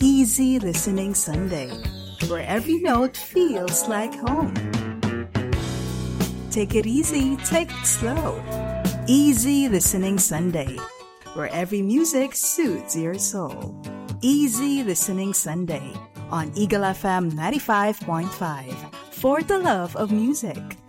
Easy Listening Sunday, where every note feels like home. Take it easy, take it slow. Easy Listening Sunday, where every music suits your soul. Easy Listening Sunday on Eagle FM 95.5 for the love of music.